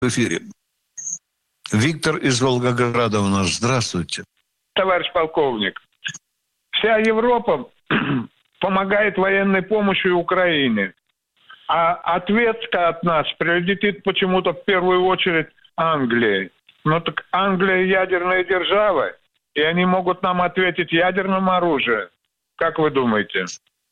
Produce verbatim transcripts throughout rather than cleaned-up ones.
в эфире. Виктор из Волгограда у нас. Здравствуйте. Товарищ полковник, вся Европа помогает военной помощью Украине. А ответка от нас прилетит почему-то в первую очередь Англии. Ну так Англия ядерная держава, и они могут нам ответить ядерным оружием. Как вы думаете?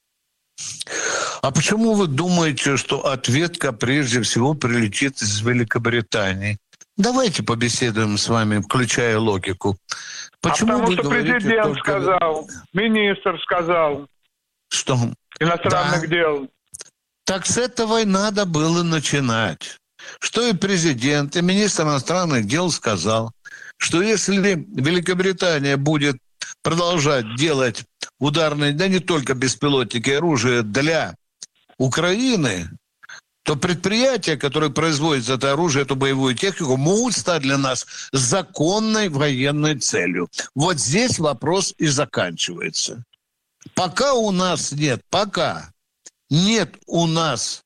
А почему вы думаете, что ответка прежде всего прилетит из Великобритании? Давайте побеседуем с вами, включая логику. Почему а потому вы что говорите президент только... сказал, министр сказал, что иностранных да. дел. Так с этого и надо было начинать. Что и президент, и министр иностранных дел сказал, что если Великобритания будет продолжать делать ударные, да не только беспилотники, оружие для Украины, то предприятия, которые производят это оружие, эту боевую технику, могут стать для нас законной военной целью. Вот здесь вопрос и заканчивается. Пока у нас нет, пока нет у нас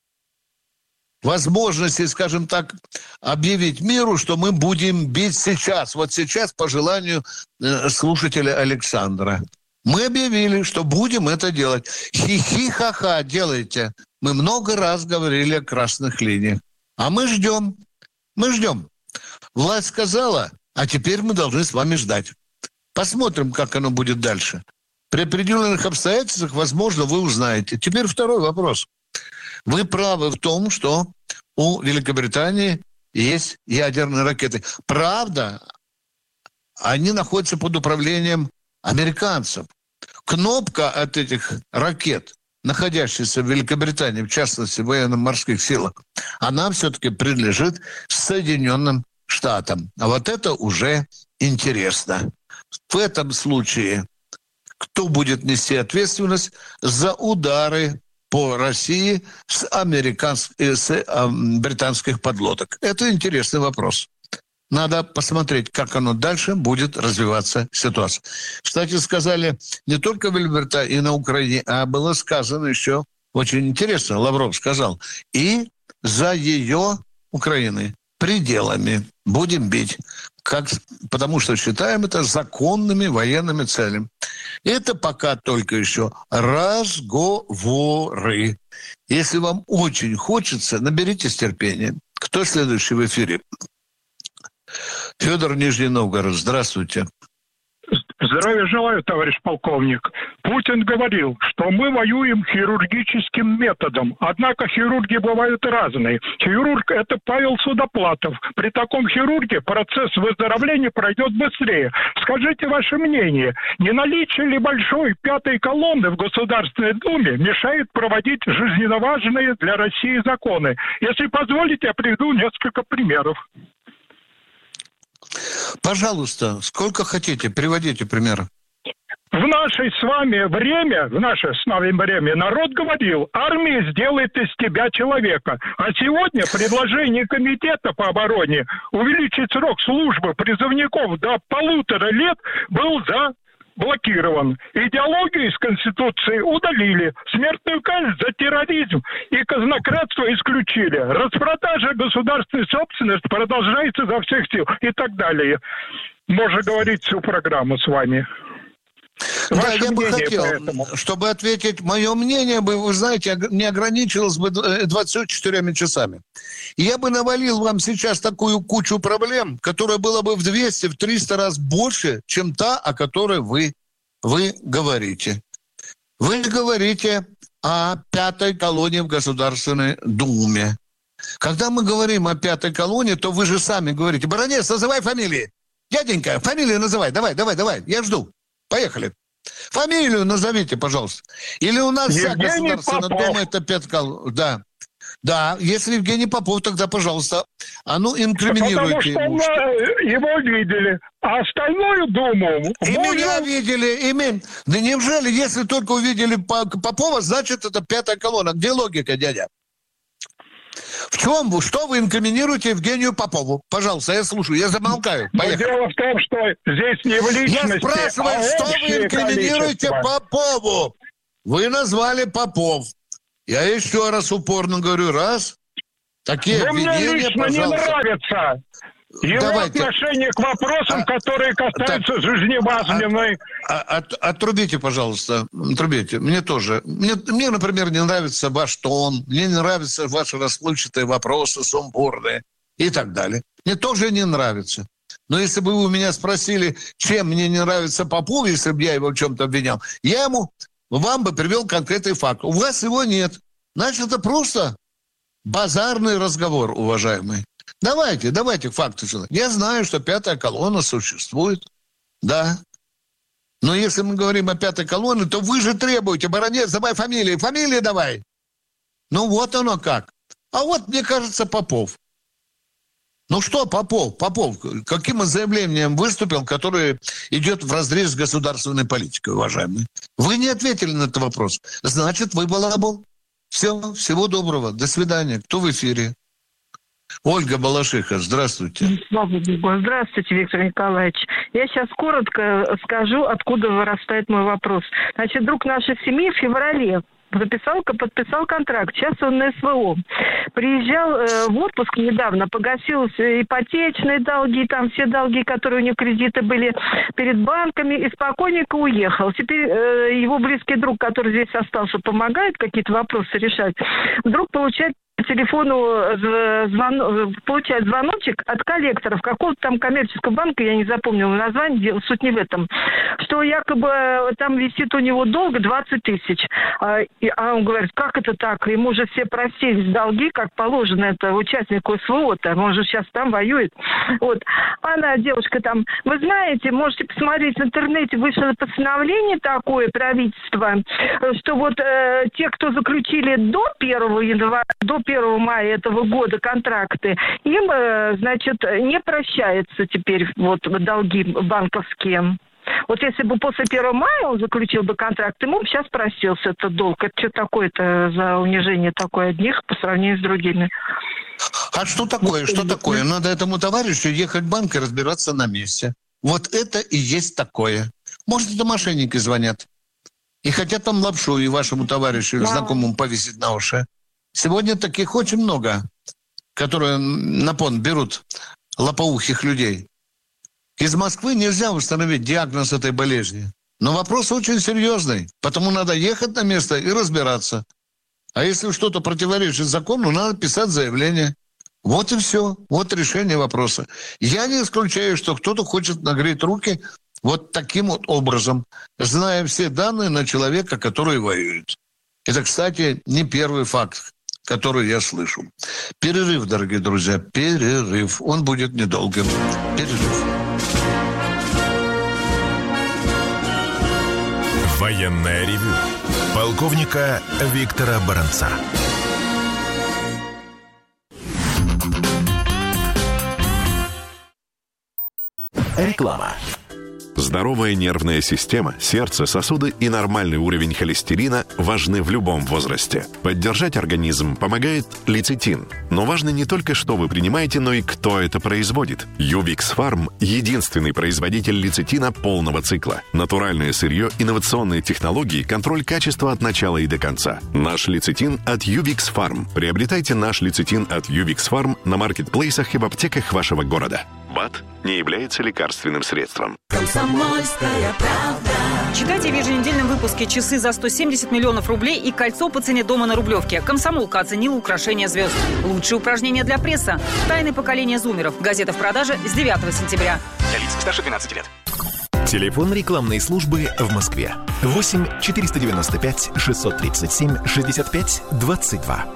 возможности, скажем так, объявить миру, что мы будем бить сейчас. Вот сейчас, по желанию э, слушателя Александра. Мы объявили, что будем это делать. Хи-хи-ха-ха, делайте. Мы много раз говорили о красных линиях. А мы ждем. Мы ждем. Власть сказала, а теперь мы должны с вами ждать. Посмотрим, как оно будет дальше. При определенных обстоятельствах, возможно, вы узнаете. Теперь второй вопрос. Вы правы в том, что у Великобритании есть ядерные ракеты. Правда, они находятся под управлением американцев. Кнопка от этих ракет, находящихся в Великобритании, в частности, в военно-морских силах, она все-таки принадлежит Соединенным Штатам. А вот это уже интересно. В этом случае кто будет нести ответственность за удары по России с, американских, с э, британских подлодок? Это интересный вопрос. Надо посмотреть, как оно дальше будет развиваться ситуация. Кстати, сказали не только в Великобритании и на Украине, а было сказано еще очень интересно, Лавров сказал, и за ее, Украины, пределами будем бить, как, потому что считаем это законными военными целями. Это пока только еще разговоры. Если вам очень хочется, наберитесь терпения. Кто следующий в эфире? Федор, Нижний Новгород. Здравствуйте. Здравия желаю, товарищ полковник. Путин говорил, что мы воюем хирургическим методом. Однако хирурги бывают разные. Хирург – это Павел Судоплатов. При таком хирурге процесс выздоровления пройдет быстрее. Скажите ваше мнение, не наличие ли большой пятой колонны в Государственной Думе мешает проводить жизненно важные для России законы? Если позволите, я приведу несколько примеров. Пожалуйста, сколько хотите, приводите примеры. В наше с вами время, в наше с вами время народ говорил, армия сделает из тебя человека. А сегодня предложение комитета по обороне увеличить срок службы призывников до полутора лет был за... блокирован. Идеологию из Конституции удалили. Смертную казнь за терроризм и казнократство исключили. Распродажа государственной собственности продолжается изо всех сил и так далее. Можно говорить всю программу с вами. Да, Ваше я бы хотел, поэтому. чтобы ответить, мое мнение бы, вы знаете, не ограничилось бы двадцатью четырьмя часами. И я бы навалил вам сейчас такую кучу проблем, которая была бы в двести, в триста раз больше, чем та, о которой вы, вы говорите. Вы говорите о пятой колонии в Государственной Думе. Когда мы говорим о пятой колонии, то вы же сами говорите: Баранец, называй фамилии. Дяденька, фамилию называй, давай, давай, давай, я жду. Поехали. Фамилию назовите, пожалуйста. Или у нас вся Государственная Дума это пятая колония. Да. Да, если Евгений Попов, тогда, пожалуйста, а ну инкриминируйте ему. Потому что мы его видели, а остальную Думу... И можно... меня видели, и меня... Да неужели, если только увидели Попова, значит, это пятая колонна? Где логика, дядя? В чем вы? Что вы инкриминируете Евгению Попову? Пожалуйста, я слушаю, я замолкаю. Поехали. Дело в том, что здесь не в личности, я спрашиваю, а что вы инкриминируете количество. Попову? Вы назвали Попов. Я еще раз упорно говорю, раз, Такие Но мне обвинения, лично пожалуйста. не нравится его Давайте. отношение к вопросам, А, которые касаются так, жизневажной. а, а, от, отрубите, пожалуйста, отрубите. Мне тоже. Мне, мне, например, не нравится ваш тон, мне не нравятся ваши расплывчатые вопросы, сумбурные и так далее. Мне тоже не нравится. Но если бы вы у меня спросили, чем мне не нравится Попов, если бы я его в чем-то обвинял, я ему, вам бы привел конкретный факт. У вас его нет. Значит, это просто базарный разговор, уважаемый. Давайте, давайте факты. Я знаю, что пятая колонна существует. Да. Но если мы говорим о пятой колонне, то вы же требуете, Баранец, давай фамилии, фамилии давай. Ну вот оно как. А вот, мне кажется, Попов. Ну что, Попов, Попов, каким заявлением выступил, которое идет вразрез с государственной политикой, уважаемые? Вы не ответили на этот вопрос. Значит, вы балабол. Все, всего доброго, до свидания. Кто в эфире? Ольга Балашиха, здравствуйте. Слава Богу. Здравствуйте, Виктор Николаевич. Я сейчас коротко скажу, откуда вырастает мой вопрос. Значит, друг нашей семьи в феврале записал, подписал контракт. Сейчас он на СВО. Приезжал э, в отпуск недавно, погасил ипотечные долги, там все долги, которые у него кредиты были перед банками, и спокойненько уехал. Теперь э, его близкий друг, который здесь остался, помогает какие-то вопросы решать, вдруг получает по телефону звон... получает звоночек от коллекторов какого-то там коммерческого банка, я не запомнила название, суть не в этом, что якобы там висит у него долг двадцать тысяч. А, и, а он говорит, как это так? Ему же все просили долги, как положено, это участнику СВО-то, он же сейчас там воюет. Вот. Она, девушка там, вы знаете, можете посмотреть в интернете, вышло постановление такое правительства, что вот э, те, кто заключили до первого января, до первого мая этого года контракты, им, значит, не прощается теперь вот долги банковские. Вот если бы после первого мая он заключил бы контракт, ему бы сейчас просился этот долг. Это что такое-то за унижение такое одних по сравнению с другими? А что такое? Что такое? Надо этому товарищу ехать в банк и разбираться на месте. Вот это и есть такое. Может, это мошенники звонят и хотят там лапшу и вашему товарищу, да, знакомому повесить на уши. Сегодня таких очень много, которые на понт берут лопоухих людей. Из Москвы нельзя установить диагноз этой болезни. Но вопрос очень серьезный, потому надо ехать на место и разбираться. А если что-то противоречит закону, надо писать заявление. Вот и все. Вот решение вопроса. Я не исключаю, что кто-то хочет нагреть руки вот таким вот образом, зная все данные на человека, который воюет. Это, кстати, не первый факт, который я слышу. Перерыв, дорогие друзья, перерыв. Он будет недолгим. Перерыв. Военное ревю полковника Виктора Баранца. Реклама. Здоровая нервная система, сердце, сосуды и нормальный уровень холестерина важны в любом возрасте. Поддержать организм помогает лецитин. Но важно не только, что вы принимаете, но и кто это производит. Ювикс Фарм – единственный производитель лецитина полного цикла. Натуральное сырье, инновационные технологии, контроль качества от начала и до конца. Наш лецитин от Ювикс Фарм. Приобретайте наш лецитин от Ювикс Фарм на маркетплейсах и в аптеках вашего города. БАД не является лекарственным средством. Комсомольская правда. Читайте в еженедельном выпуске «Часы за сто семьдесят миллионов рублей» и кольцо по цене дома на Рублевке. Комсомолка оценила украшение звезд. Лучшие упражнения для пресса. Тайны поколения зумеров. Газета в продаже с девятого сентября. Для лиц старше двенадцати лет. Телефон рекламной службы в Москве. восемь четыреста девяносто пять шестьсот тридцать семь шестьдесят пять двадцать два.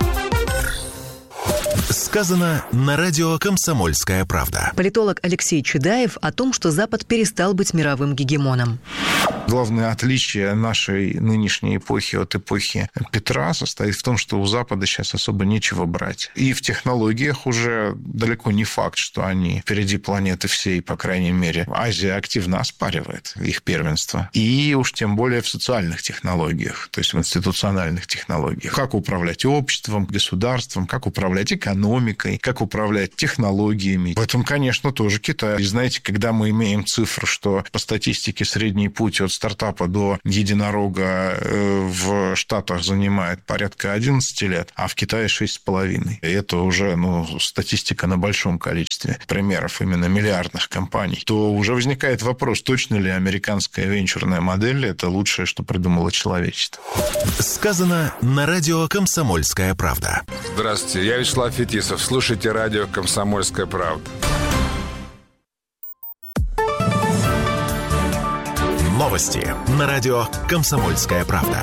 Сказано на радио «Комсомольская правда». Политолог Алексей Чедаев о том, что Запад перестал быть мировым гегемоном. Главное отличие нашей нынешней эпохи от эпохи Петра состоит в том, что у Запада сейчас особо нечего брать. И в технологиях уже далеко не факт, что они впереди планеты всей, по крайней мере. Азия активно оспаривает их первенство. И уж тем более в социальных технологиях, то есть в институциональных технологиях. Как управлять обществом, государством, как управлять экономикой, экономикой, как управлять технологиями. В этом, конечно, тоже Китай. И знаете, когда мы имеем цифру, что по статистике средний путь от стартапа до единорога в Штатах занимает порядка одиннадцать лет, а в Китае шесть с половиной. И это уже ну, статистика на большом количестве примеров именно миллиардных компаний. То уже возникает вопрос, точно ли американская венчурная модель – это лучшее, что придумало человечество. Сказано на радио «Комсомольская правда». Здравствуйте, я Вячеслав Фетисов. Слушайте радио «Комсомольская правда». Новости на радио «Комсомольская правда».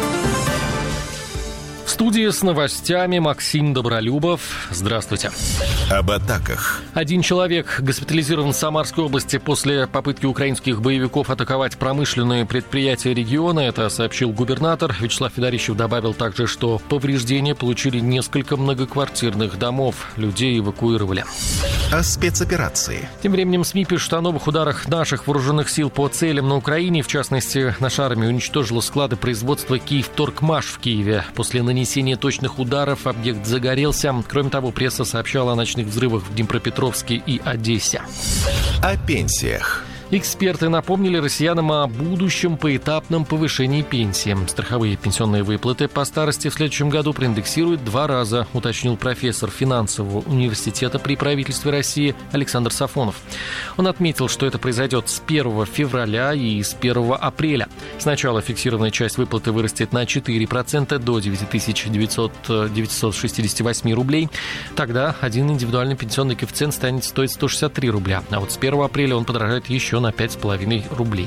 В студии с новостями Максим Добролюбов. Здравствуйте. Об атаках. Один человек госпитализирован в Самарской области после попытки украинских боевиков атаковать промышленные предприятия региона. Это сообщил губернатор. Вячеслав Федорищев добавил также, что повреждения получили несколько многоквартирных домов. Людей эвакуировали. О спецоперации. Тем временем СМИ пишут о новых ударах наших вооруженных сил по целям на Украине. В частности, наша армия уничтожила склады производства «Киевторгмаш» в Киеве. После нанесения точных ударов объект загорелся. Кроме того, пресса сообщала о ночных взрывах в Днепропетровске и Одессе. О пенсиях. Эксперты напомнили россиянам о будущем поэтапном повышении пенсии. Страховые пенсионные выплаты по старости в следующем году проиндексируют два раза, уточнил профессор финансового университета при правительстве России Александр Сафонов. Он отметил, что это произойдет с первого февраля и с первого апреля. Сначала фиксированная часть выплаты вырастет на четыре процента до девять тысяч девятьсот шестьдесят восемь рублей. Тогда один индивидуальный пенсионный коэффициент станет стоить сто шестьдесят три рубля. А вот с первого апреля он подорожает еще на пять с половиной рублей.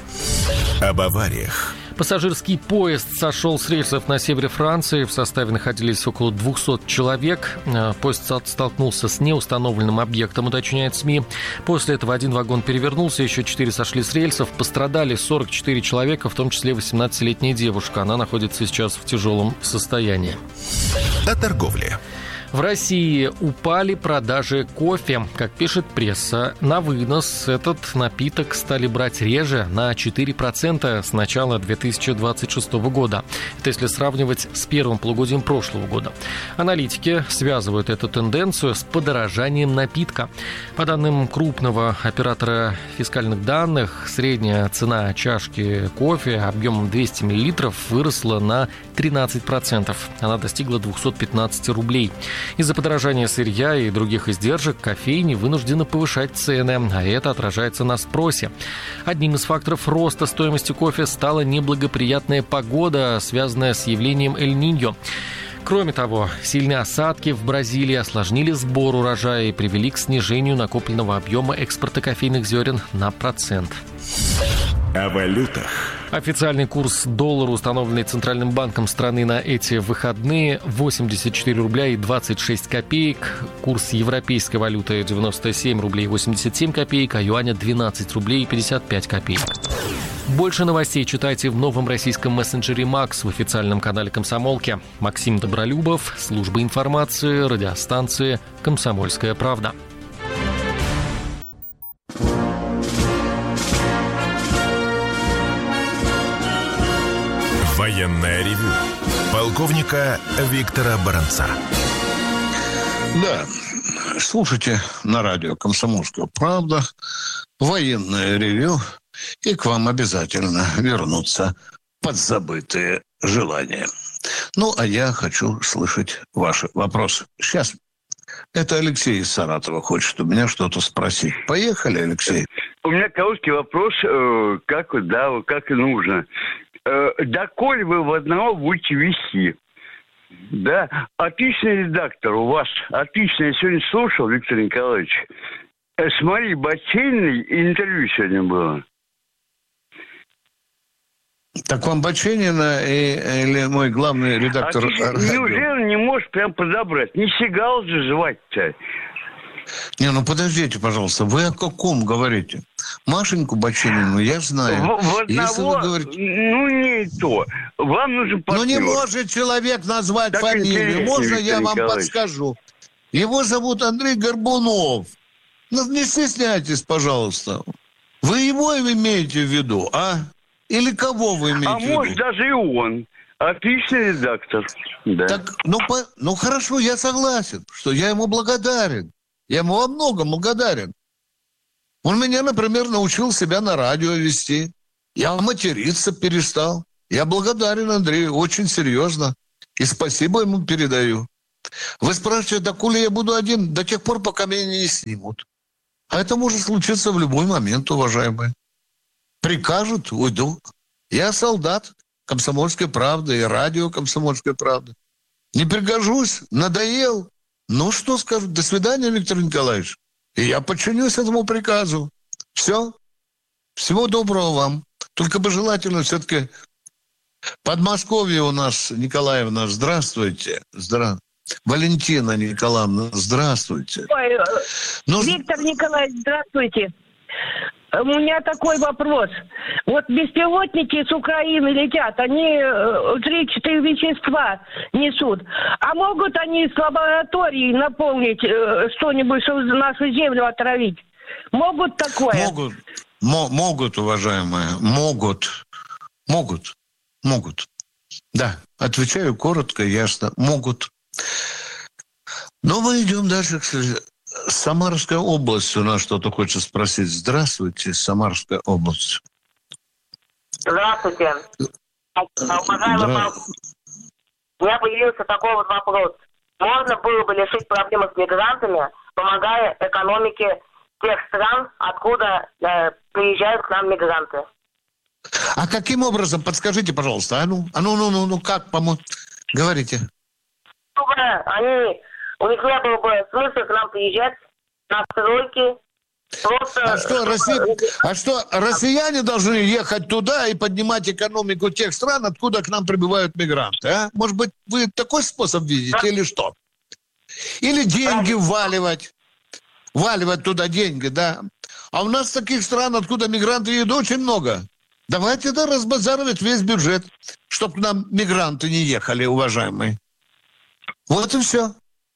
Об авариях. Пассажирский поезд сошел с рельсов на севере Франции. В составе находились около двухсот человек. Поезд столкнулся с неустановленным объектом, уточняет СМИ. После этого один вагон перевернулся, еще четыре сошли с рельсов. Пострадали сорок четыре человека, в том числе восемнадцатилетняя девушка. Она находится сейчас в тяжелом состоянии. О торговле. В России упали продажи кофе. Как пишет пресса, на вынос этот напиток стали брать реже на четыре процента с начала две тысячи двадцать шестого года. Это если сравнивать с первым полугодием прошлого года. Аналитики связывают эту тенденцию с подорожанием напитка. По данным крупного оператора фискальных данных, средняя цена чашки кофе объемом двести миллилитров выросла на тринадцать процентов. Она достигла двести пятнадцать рублей. Из-за подорожания сырья и других издержек кофейни вынуждены повышать цены, а это отражается на спросе. Одним из факторов роста стоимости кофе стала неблагоприятная погода, связанная с явлением Эль-Ниньо. Кроме того, сильные осадки в Бразилии осложнили сбор урожая и привели к снижению накопленного объема экспорта кофейных зерен на процент. О валютах. Официальный курс доллара, установленный Центральным банком страны на эти выходные, восемьдесят четыре рубля и двадцать шесть копеек. Курс европейской валюты девяносто семь рублей восемьдесят семь копеек, а юаня двенадцать рублей и пятьдесят пять копеек. Больше новостей читайте в новом российском мессенджере «Макс» в официальном канале «Комсомолки». Максим Добролюбов, служба информации, радиостанции «Комсомольская правда». Военное ревю полковника Виктора Баранца. Да, слушайте на радио «Комсомольская правда», военное ревю, и к вам обязательно вернутся подзабытые желания. Ну, а я хочу слышать ваши вопросы. Сейчас. Это Алексей из Саратова хочет у меня что-то спросить. Поехали, Алексей. У меня короткий вопрос, как, да, как и нужно. Доколе вы в одного будете вести? Да, отличный редактор у вас, отлично. Я сегодня слушал, Виктор Николаевич. С Марией Бачениной интервью сегодня было. Так вам Баченина и, или мой главный редактор? А ты, неужели не можешь прям подобрать? Не Сигал же звать-то. Не, ну подождите, пожалуйста, вы о каком говорите? Машеньку Баченину я знаю. В, в одного, Если вы говорите... ну не то. Вам нужен партнер. Ну не может человек назвать так фамилию. Можно Виктор я вам Николаевич. подскажу? Его зовут Андрей Горбунов. Ну не стесняйтесь, пожалуйста. Вы его имеете в виду, а? Или кого вы имеете а в виду? А может даже и он. Отличный редактор. Да. Так, ну, по, ну хорошо, я согласен, что я ему благодарен. Я ему во многом благодарен. Он меня, например, научил себя на радио вести. Я материться перестал. Я благодарен Андрею, очень серьезно. И спасибо ему передаю. Вы спрашиваете, доколе я буду один? До тех пор, пока меня не снимут. А это может случиться в любой момент, уважаемые. Прикажут, уйду. Я солдат «Комсомольской правды» и радио «Комсомольской правды». Не пригожусь, надоел. Ну, что скажу? До свидания, Виктор Николаевич. И я подчинюсь этому приказу. Все. Всего доброго вам. Только бы желательно все-таки... Подмосковье у нас, Николаевна, здравствуйте. Здравствуйте. Валентина Николаевна, здравствуйте. Ой, ну... Виктор Николаевич, здравствуйте. У меня такой вопрос. Вот беспилотники с Украины летят, они взрывчатые вещества несут. А могут они с лаборатории наполнить э, что-нибудь, чтобы нашу землю отравить? Могут такое? Могут, М- могут, уважаемые, могут, могут, могут. Да, отвечаю коротко, ясно, могут. Но мы идем дальше, кстати. Самарская область у нас что-то хочет спросить. Здравствуйте, Самарская область. Здравствуйте. Уважаемый Здра... у меня появился такой вот вопрос. Можно было бы решить проблемы с мигрантами, помогая экономике тех стран, откуда э, приезжают к нам мигранты? А каким образом? Подскажите, пожалуйста. А ну, а ну, ну, ну, ну как помочь? Говорите. Чтобы они... У них не было бы смысла к нам приезжать на стройки. Просто... А что, Россия... а что, россияне должны ехать туда и поднимать экономику тех стран, откуда к нам прибывают мигранты? А? Может быть, вы такой способ видите, да. Или что? Или деньги да. вваливать. Вваливать туда деньги, да. А у нас таких стран, откуда мигранты едут, очень много. Давайте да разбазаривать весь бюджет, чтобы к нам мигранты не ехали, уважаемые. Вот и все.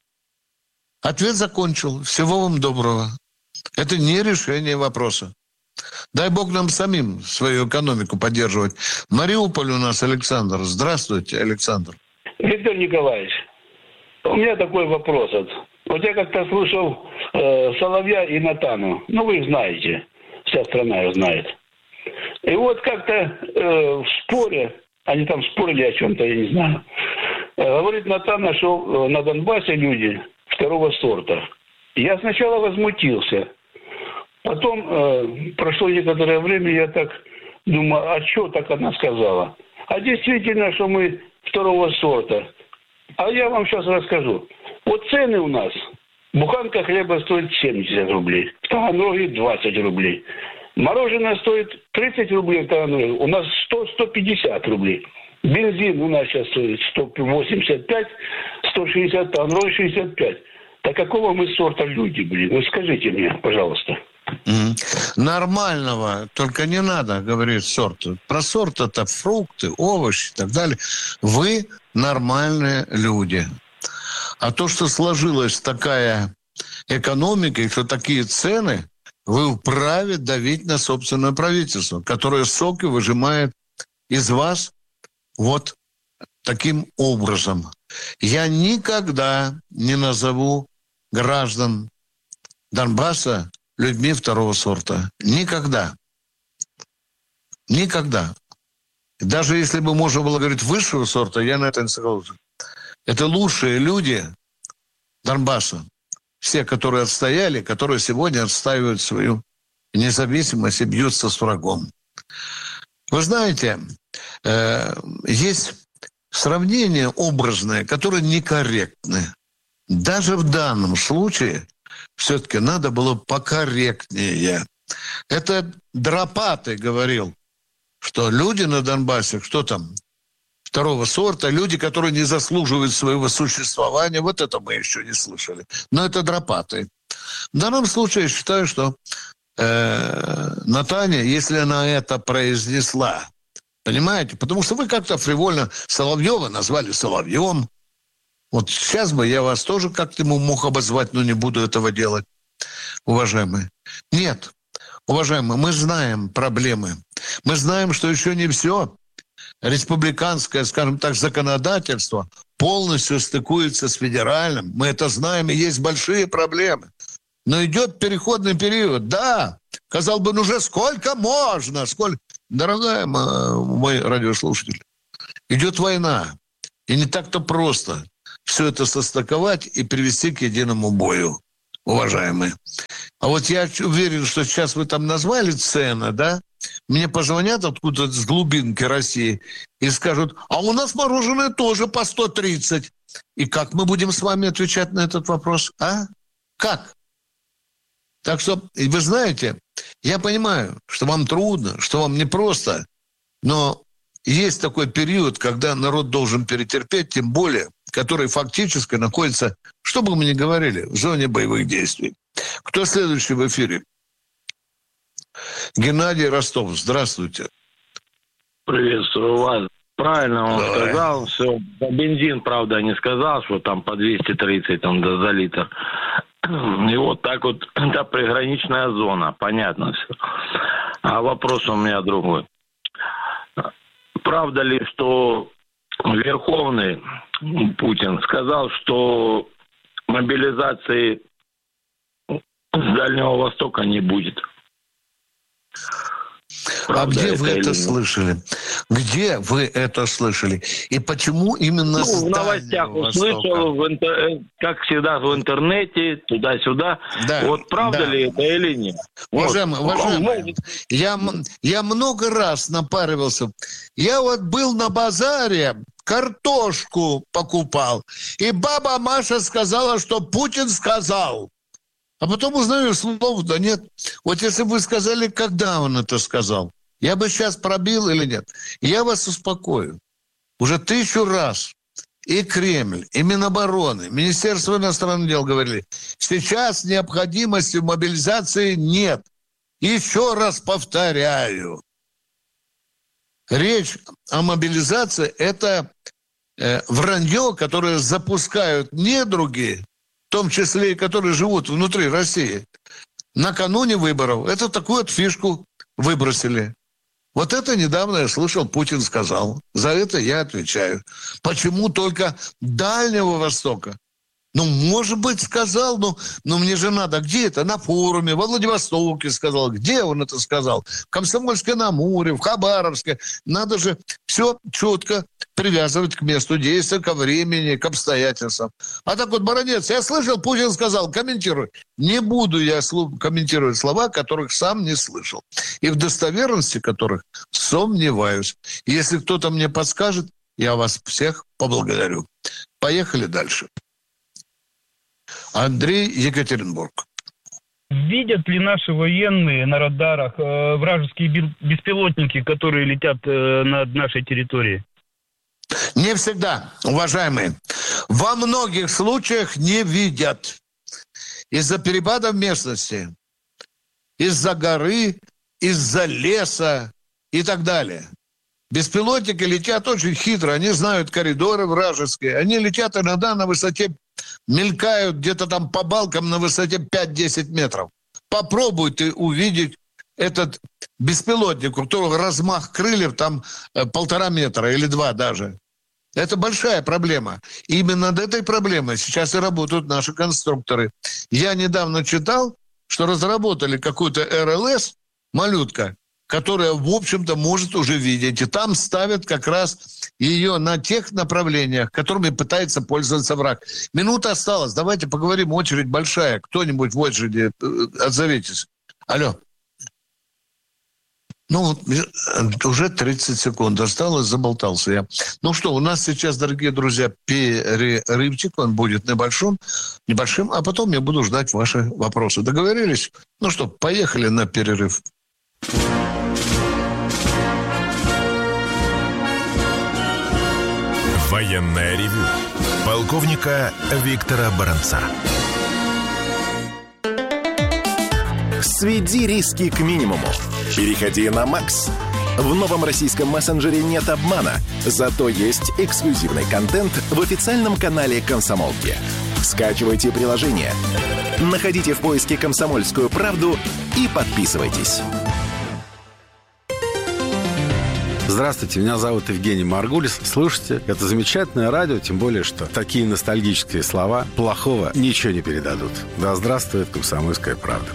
Ответ закончил. Всего вам доброго. Это не решение вопроса. Дай бог нам самим свою экономику поддерживать. Мариуполь у нас Александр. Здравствуйте, Александр. Виктор Николаевич, у меня такой вопрос. Вот я как-то слушал э, Соловья и Натану. Ну, вы их знаете. Вся страна их знает. И вот как-то э, в споре, они там спорили о чем-то, я не знаю. Э, говорит, Натан, что э, на Донбассе люди... второго сорта. Я сначала возмутился. Потом э, прошло некоторое время, я так думаю, а что так она сказала? А действительно, что мы второго сорта. А я вам сейчас расскажу. Вот цены у нас. Буханка хлеба стоит семьдесят рублей. В Таганроге двадцать рублей. Мороженое стоит тридцать рублей в Таганроге. У нас сто - сто пятьдесят рублей. Бензин у нас сейчас стоит сто восемьдесят пять, сто шестьдесят, Таганрог шестьдесят пять. Так какого мы сорта люди, блин? Ну скажите мне, пожалуйста. Mm-hmm. Нормального, только не надо говорить сорта. Про сорт это фрукты, овощи и так далее. Вы нормальные люди. А то, что сложилась такая экономика и что такие цены, вы вправе давить на собственное правительство, которое соки выжимает из вас вот таким образом. Я никогда не назову граждан Донбасса людьми второго сорта. Никогда. Никогда. Даже если бы можно было говорить высшего сорта, я на это не согласен. Это лучшие люди Донбасса. Все, которые отстояли, которые сегодня отстаивают свою независимость и бьются с врагом. Вы знаете, э, есть сравнения образные, которые некорректны. Даже в данном случае все-таки надо было покорректнее. Это Дропатый говорил, что люди на Донбассе, что там, второго сорта, люди, которые не заслуживают своего существования, вот это мы еще не слышали. Но это Дропатый. В данном случае я считаю, что э, Наталья, если она это произнесла, понимаете, потому что вы как-то фривольно Соловьева назвали Соловьем. Вот сейчас бы я вас тоже как-то мог обозвать, но не буду этого делать, уважаемые. Нет, уважаемые, мы знаем проблемы. Мы знаем, что еще не все. республиканское, скажем так, законодательство полностью стыкуется с федеральным. Мы это знаем, и есть большие проблемы. Но идет переходный период. Да, казалось бы, ну уже сколько можно? Сколько... Дорогая мой радиослушатель, идет война. И не так-то просто все это состыковать и привести к единому бою, уважаемые. А вот я уверен, что сейчас вы там назвали цены, да? Мне позвонят откуда-то с глубинки России и скажут, а у нас мороженое тоже по сто тридцать. И как мы будем с вами отвечать на этот вопрос? А? Как? Так что, вы знаете, я понимаю, что вам трудно, что вам непросто, но есть такой период, когда народ должен перетерпеть, тем более, который фактически находится, что бы мы ни говорили, в зоне боевых действий. Кто следующий в эфире? Геннадий, Ростов. Здравствуйте. Приветствую вас. Правильно он Давай. сказал. Все. Бензин, правда, не сказал, что там по двести тридцать там, да, за литр. И вот так вот, это приграничная зона, понятно все. А вопрос у меня другой. Правда ли, что Верховный Путин сказал, что мобилизации с Дальнего Востока не будет? А где это вы это или... слышали? Где вы это слышали? И почему именно ну, с в новостях Дальнего услышал, в интер... как всегда в интернете, туда-сюда. Да, вот правда да. ли это или нет? Уважаемый, вот. уважаемый, я, я много раз напаривался. Я вот был на базаре, картошку покупал, и баба Маша сказала, что Путин сказал. А потом узнаю, слов да нет. Вот если бы вы сказали, когда он это сказал, я бы сейчас пробил или нет. Я вас успокою. Уже тысячу раз и Кремль, и Минобороны, Министерство иностранных дел говорили, сейчас необходимости в мобилизации нет. Еще раз повторяю. Речь о мобилизации – это э, вранье, которое запускают недруги, в том числе и которые живут внутри России, накануне выборов. Это такую вот фишку выбросили. Вот это недавно я слышал, Путин сказал. За это я отвечаю. Почему только Дальнего Востока? Ну, может быть, сказал, но, но мне же надо. Где это? На форуме, во Владивостоке сказал. Где он это сказал? В Комсомольске-на-Амуре, в Хабаровске. Надо же все четко привязывать к месту действия, ко времени, к обстоятельствам. А так вот, Баранец, я слышал, Путин сказал, комментируй. Не буду я слов, комментировать слова, которых сам не слышал. И в достоверности которых сомневаюсь. Если кто-то мне подскажет, я вас всех поблагодарю. Поехали дальше. Андрей, Екатеринбург. Видят ли наши военные на радарах э, вражеские беспилотники, которые летят э, над нашей территорией? Не всегда, уважаемые. Во многих случаях не видят. Из-за перепадов местности, из-за горы, из-за леса и так далее. Беспилотники летят очень хитро, они знают коридоры вражеские, они летят иногда на высоте, мелькают где-то там по балкам на высоте пять-десять метров. Попробуй ты увидеть этот беспилотник, у которого размах крыльев там э, полтора метра или два даже. Это большая проблема. И именно над этой проблемой сейчас и работают наши конструкторы. Я недавно читал, что разработали какую-то эр эл эс, малютка, которая, в общем-то, может уже видеть. И там ставят как раз ее на тех направлениях, которыми пытается пользоваться враг. Минута осталась. Давайте поговорим. Очередь большая. Кто-нибудь в очереди отзовитесь. Алло. Ну, уже тридцать секунд осталось, заболтался я. Ну что, у нас сейчас, дорогие друзья, перерывчик, он будет небольшим, небольшим, а потом я буду ждать ваши вопросы. Договорились? Ну что, поехали на перерыв. Военное ревю полковника Виктора Баранца. Сведи риски к минимуму. Переходи на Макс. В новом российском мессенджере нет обмана, зато есть эксклюзивный контент в официальном канале «Комсомолки». Скачивайте приложение, находите в поиске «Комсомольскую правду» и подписывайтесь. Здравствуйте, меня зовут Евгений Маргулис. Слушайте, это замечательное радио, тем более, что такие ностальгические слова плохого ничего не передадут. Да здравствует «Комсомольская правда».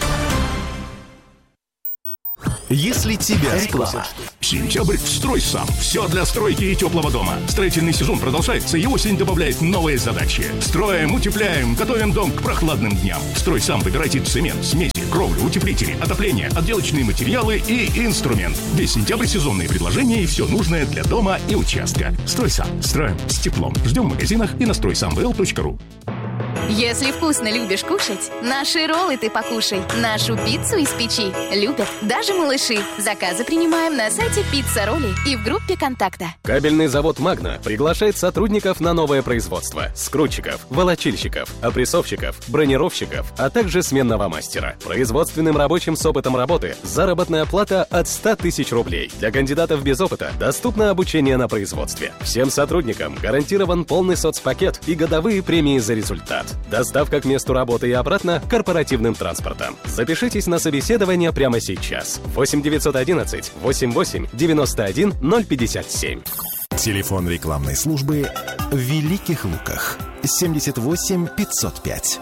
Если тебя спросят. Сентябрь, строй сам. Все для стройки и теплого дома. Строительный сезон продолжается, и осень добавляет новые задачи. Строим, утепляем, готовим дом к прохладным дням. Строй сам. Выбирайте цемент, смеси, кровлю, утеплители, отопление, отделочные материалы и инструмент. Весь сентябрь сезонные предложения и все нужное для дома и участка. Строй сам. Строим с теплом. Ждем в магазинах и на строй сам вэ эл точка ру. Если вкусно любишь кушать, наши роллы ты покушай. Нашу пиццу из печи любят даже малыши. Заказы принимаем на сайте Пицца Ролли и в группе контакта. Кабельный завод «Магна» приглашает сотрудников на новое производство. Скрутчиков, волочильщиков, опрессовщиков, бронировщиков, а также сменного мастера. Производственным рабочим с опытом работы заработная плата от сто тысяч рублей. Для кандидатов без опыта доступно обучение на производстве. Всем сотрудникам гарантирован полный соцпакет и годовые премии за результат. Доставка к месту работы и обратно корпоративным транспортом. Запишитесь на собеседование прямо сейчас. восемь девятьсот одиннадцать восемьдесят восемь девяносто один ноль пятьдесят семь. Телефон рекламной службы в Великих Луках. семьдесят восемь пятьсот пять.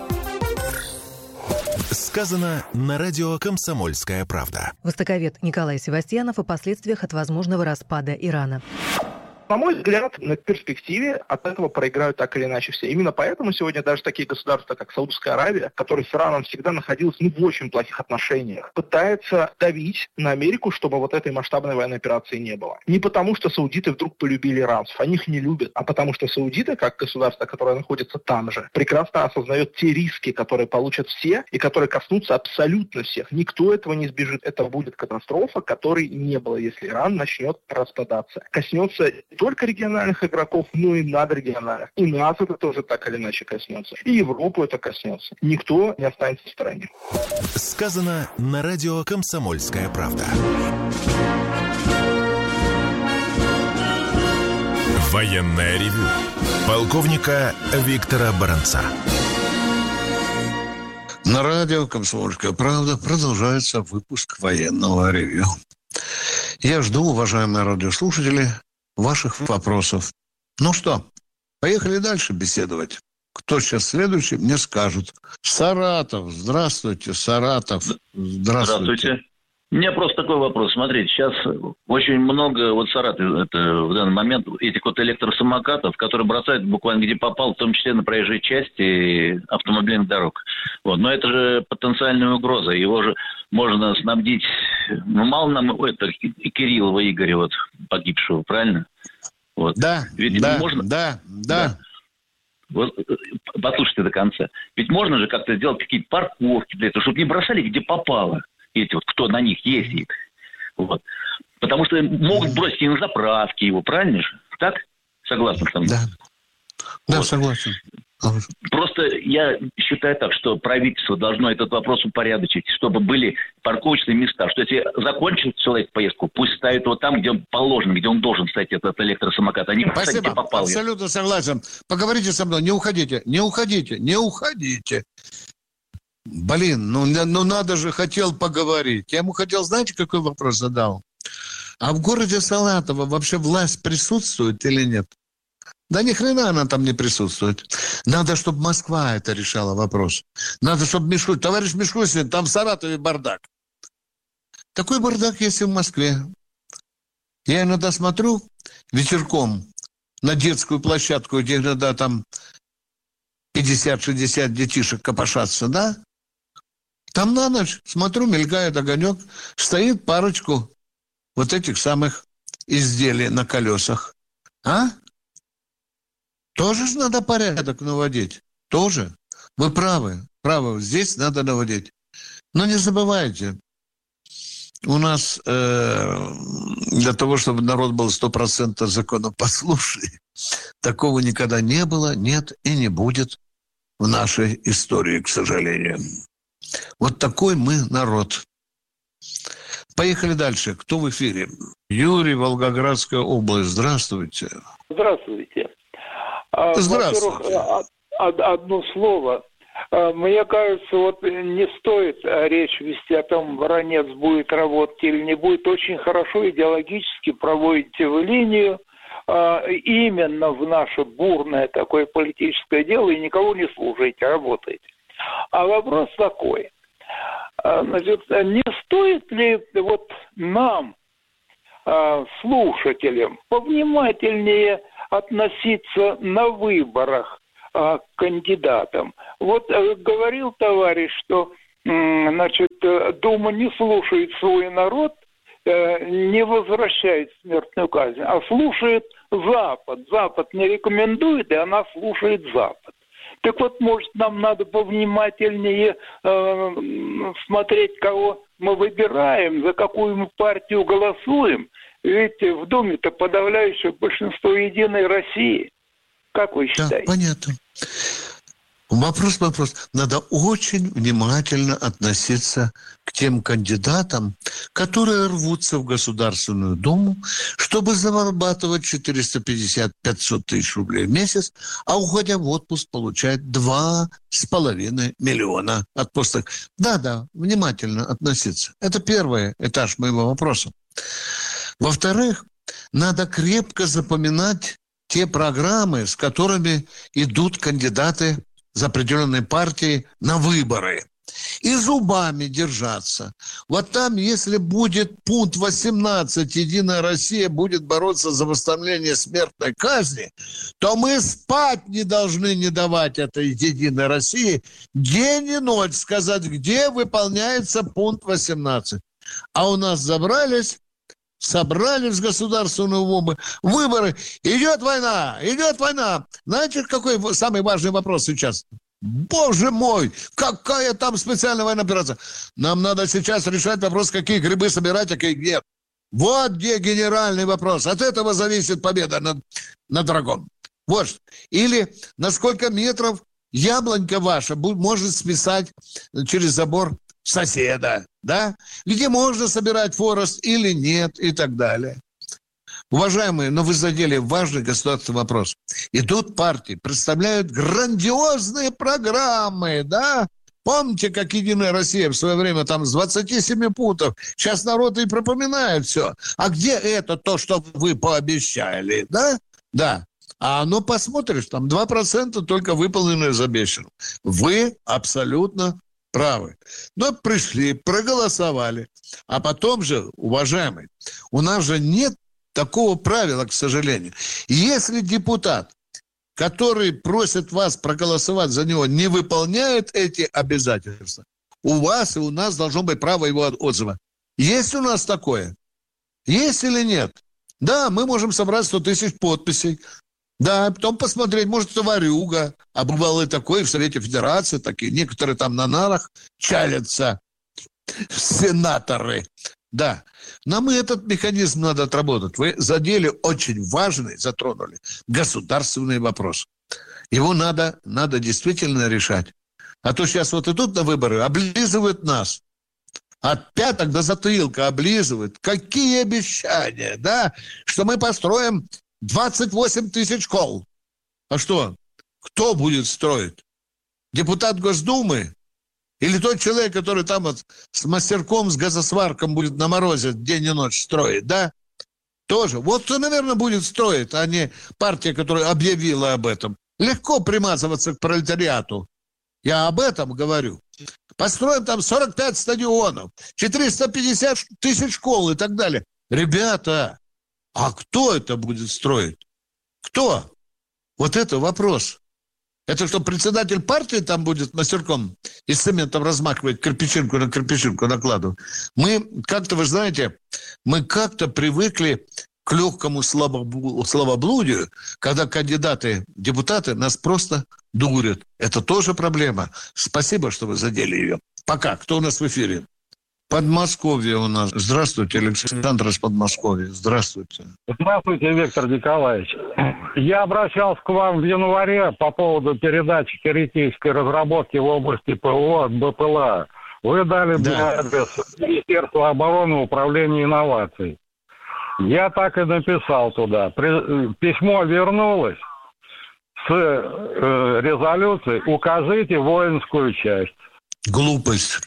Сказано на радио «Комсомольская правда». Востоковед Николай Севастьянов о последствиях от возможного распада Ирана. На мой взгляд, на перспективе от этого проиграют так или иначе все. Именно поэтому сегодня даже такие государства, как Саудовская Аравия, которая с Ираном всегда находилась ну, в очень плохих отношениях, пытается давить на Америку, чтобы вот этой масштабной военной операции не было. Не потому, что саудиты вдруг полюбили иранцев, они их не любят, а потому что саудиты, как государство, которое находится там же, прекрасно осознает те риски, которые получат все и которые коснутся абсолютно всех. Никто этого не избежит. Это будет катастрофа, которой не было, если Иран начнет распадаться. Коснется не только региональных игроков, но и надрегиональных. И нас это тоже так или иначе коснется. И Европу это коснется. Никто не останется в стороне. Сказано на радио «Комсомольская правда». Военное ревю полковника Виктора Баранца. На радио «Комсомольская правда» продолжается выпуск военного ревью. Я жду, уважаемые радиослушатели, ваших вопросов. Ну что, поехали дальше беседовать. Кто сейчас следующий, мне скажут. Саратов. Здравствуйте, Саратов. Здравствуйте. Здравствуйте. У меня просто такой вопрос. Смотрите, сейчас очень много, вот Саратов, это в данный момент, этих вот электросамокатов, которые бросают буквально где попал, в том числе на проезжей части автомобильных дорог. Вот. Но это же потенциальная угроза. Его же можно снабдить... Ну, мало нам это, Кириллова Игоря, вот, погибшего, правильно? Вот. Да, Ведь да, можно... да, да, да. Вот, послушайте до конца. Ведь можно же как-то сделать какие-то парковки для этого, чтобы не бросали где попало. Эти вот, кто на них ездит. Вот. Потому что могут бросить и на заправке его, правильно же? Так? Согласны со мной? Да. Да, вот. Согласен. Просто я считаю так, что правительство должно этот вопрос упорядочить, чтобы были парковочные места. Что если закончил человек поездку, пусть ставит его там, где он положен, где он должен стоять, этот электросамокат, а не бросать, где попал. Абсолютно согласен. Поговорите со мной, не уходите, не уходите, не уходите. Блин, ну, ну надо же, хотел поговорить. Я ему хотел, знаете, какой вопрос задал? А в городе Саратово вообще власть присутствует или нет? Да ни хрена она там не присутствует. Надо, чтобы Москва это решала вопрос. Надо, чтобы Мишустин... Товарищ Мишустин, там в Саратове бардак. Такой бардак есть и в Москве. Я иногда смотрю вечерком на детскую площадку, где иногда там пятьдесят-шестьдесят детишек копошатся, да? Там на ночь, смотрю, мелькает огонек, стоит парочку вот этих самых изделий на колесах. А? Тоже же надо порядок наводить. Тоже. Вы правы. Правы. Здесь надо наводить. Но не забывайте, у нас э, для того, чтобы народ был сто процентов законопослушный, такого никогда не было, нет и не будет в нашей истории, к сожалению. Вот такой мы народ. Поехали дальше. Кто в эфире? Юрий, Волгоградская область. Здравствуйте. Здравствуйте. Здравствуйте. Во-первых, одно слово. Мне кажется, вот не стоит речь вести о том, Воронец будет работать или не будет. Очень хорошо идеологически проводите вы линию именно в наше бурное такое политическое дело и никого не слушаете, работаете. А вопрос такой. Значит, не стоит ли вот нам, слушателям, повнимательнее относиться на выборах к кандидатам? Вот говорил товарищ, что, значит, Дума не слушает свой народ, не возвращает смертную казнь, а слушает Запад. Запад не рекомендует, и она слушает Запад. Так вот, может, нам надо повнимательнее э, смотреть, кого мы выбираем, за какую мы партию голосуем. Ведь в Думе-то подавляющее большинство Единой России. Как вы считаете? Да, понятно. Вопрос, вопрос. Надо очень внимательно относиться к тем кандидатам, которые рвутся в Государственную Думу, чтобы зарабатывать четыреста пятьдесят - пятьсот тысяч рублей в месяц, а уходя в отпуск получать два с половиной миллиона отпусков. Да-да, внимательно относиться. Это первый этаж моего вопроса. Во-вторых, надо крепко запоминать те программы, с которыми идут кандидаты за определенные партии на выборы. И зубами держаться. Вот там, если будет пункт восемнадцать, Единая Россия будет бороться за восстановление смертной казни, то мы спать не должны не давать этой Единой России день и ночь сказать, где выполняется пункт восемнадцать. А у нас забрались, собрали с Государственного Думы выборы. Идет война, идет война. Знаете, какой самый важный вопрос сейчас? Боже мой, какая там специальная военная операция. Нам надо сейчас решать вопрос, какие грибы собирать, а какие нет. Вот где генеральный вопрос. От этого зависит победа над, над врагом. Вот. Или на сколько метров яблонька ваша может списать через забор соседа, да? Где можно собирать хворост или нет, и так далее. Уважаемые, но вы задели важный государственный вопрос. Идут партии, представляют грандиозные программы, да? Помните, как Единая Россия в свое время там с двадцати семи пунктов? Сейчас народ и пропоминает все. А где это то, что вы пообещали, да? Да. А оно посмотришь, там два процента только выполнено из обещанного. Вы абсолютно правы. Но пришли, проголосовали. А потом же, уважаемые, у нас же нет такого правила, к сожалению. Если депутат, который просит вас проголосовать за него, не выполняет эти обязательства, у вас и у нас должно быть право его отзыва. Есть у нас такое? Есть или нет? Да, мы можем собрать сто тысяч подписей. Да, потом посмотреть, может, это варюга. А бывало и такое в Совете Федерации, такие некоторые там на нарах чалятся, сенаторы. Да, нам и этот механизм надо отработать. Вы задели очень важный, затронули, государственный вопрос. Его надо, надо действительно решать. А то сейчас вот идут на выборы, облизывают нас. От пяток до затылка облизывают. Какие обещания, да? Что мы построим двадцать восемь тысяч школ. А что? Кто будет строить? Депутат Госдумы? Или тот человек, который там вот с мастерком, с газосварком будет на морозе день и ночь строить, да? Тоже. Вот кто, наверное, будет строить, а не партия, которая объявила об этом. Легко примазываться к пролетариату. Я об этом говорю. Построим там сорок пять стадионов, четыреста пятьдесят тысяч школ и так далее. Ребята, а кто это будет строить? Кто? Вот это вопрос. Это что, председатель партии там будет мастерком из цементом размахивать, кирпичинку на кирпичинку накладывать? Мы как-то, вы знаете, мы как-то привыкли к легкому словоблудию, когда кандидаты, депутаты нас просто дурят. Это тоже проблема. Спасибо, что вы задели ее. Пока. Кто у нас в эфире? Подмосковье у нас. Здравствуйте, Александр из Подмосковья. Здравствуйте. Здравствуйте, Виктор Николаевич. Я обращался к вам в январе по поводу передачи теоретической разработки в области ПВО от БПЛА. Вы дали мне адрес Министерства обороны, Управления инноваций. Я так и написал туда. Письмо вернулось с э, резолюцией «Укажите воинскую часть». Глупость.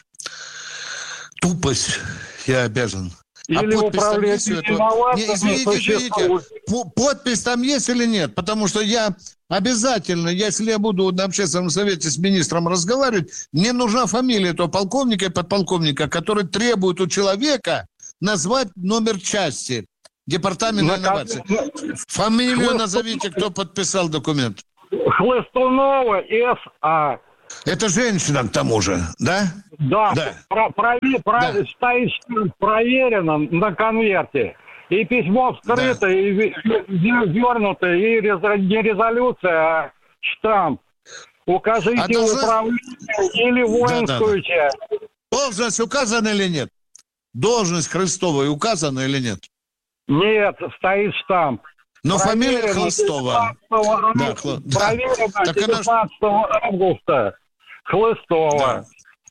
Тупость. Я обязан. Или а подпись там есть у этого? Не, извините, извините. Подпись там есть или нет? Потому что я обязательно, если я буду на общественном совете с министром разговаривать, мне нужна фамилия этого полковника и подполковника, который требует у человека назвать номер части департамента инноваций. Фамилию Хлыстунова. Назовите, кто подписал документ. Хлыстунова С.А. Это женщина, к тому же, да? Да, да. Про, про, про, да. Стоит проверено на конверте. И письмо вскрыто, да. И вернуто, и не резолюция, а штамп. Укажите а управление должность... или воинскую да, да, да. часть. Должность указана или нет? Должность Христовой указана или нет? Нет, стоит штамп. Но фамилия Хлыстова. Да, хл... Проверено да. девятнадцатого августа. Хлыстова. Да.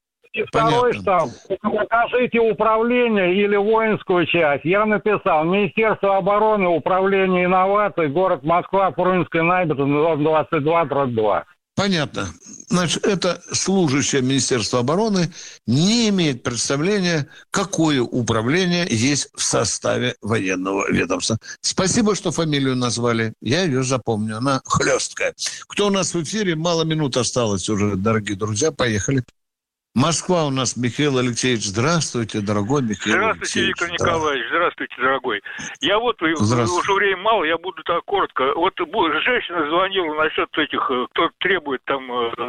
И второй штамп. Укажите управление или воинскую часть. Я написал Министерство обороны, Управление инноваций, город Москва, Фрунзенская набережная, двадцать два дробь два. Понятно. Значит, это служащее Министерства обороны не имеет представления, какое управление есть в составе военного ведомства. Спасибо, что фамилию назвали. Я ее запомню. Она хлесткая. Кто у нас в эфире? Мало минут осталось уже, дорогие друзья. Поехали. Москва у нас, Михаил Алексеевич. Здравствуйте, дорогой Михаил Здравствуйте, Алексеевич. Виктор Николаевич. Здравствуйте, дорогой. Я вот, Здравствуйте. Уже время мало, я буду так коротко. Вот женщина звонила насчет этих, кто требует там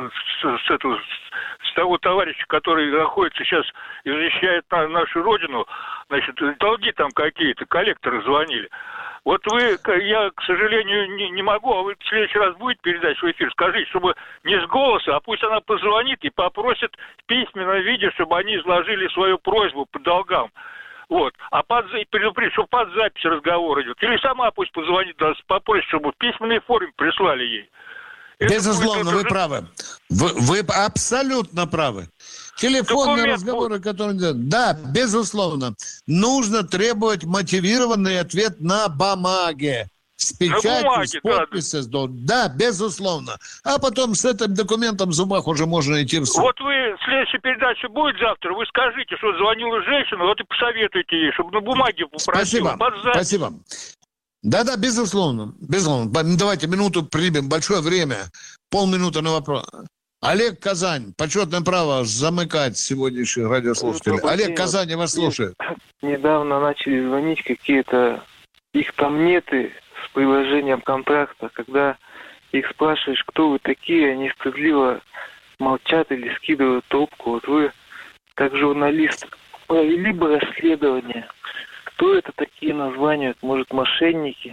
с, с, этого, с того товарища, который находится сейчас и защищает нашу родину, значит, долги там какие-то, коллекторы звонили. Вот вы, я, к сожалению, не, не могу, а вы в следующий раз будете передачу в эфир, скажите, чтобы не с голоса, а пусть она позвонит и попросит в письменном виде, чтобы они изложили свою просьбу по долгам. Вот. А под, предупредить, что под запись разговор идет. Или сама пусть позвонит, попросит, чтобы в письменной форме прислали ей. Безусловно, вы правы. Вы, вы абсолютно правы. Телефонные Документ. разговоры, которые... Да, безусловно. Нужно требовать мотивированный ответ на бумаге. С печатью, бумаге, с подписью. Да. да, безусловно. А потом с этим документом в зубах уже можно идти в суд. Вот вы, следующая передача будет завтра, вы скажите, что звонила женщина, вот и посоветуйте ей, чтобы на бумаге попросила. Спасибо, спасибо. Да-да, безусловно. Безусловно. Давайте минуту примем. Большое время. Полминуты на вопрос. Олег, Казань. Почетное право замыкать сегодняшних радиослушателей. Олег, Казань, я вас слушаю. Недавно начали звонить какие-то... Их там неты с приложением контракта. Когда их спрашиваешь, кто вы такие, они стыдливо молчат или скидывают трубку. Вот вы, как журналист, провели бы расследование. Кто это такие названия? Может, мошенники?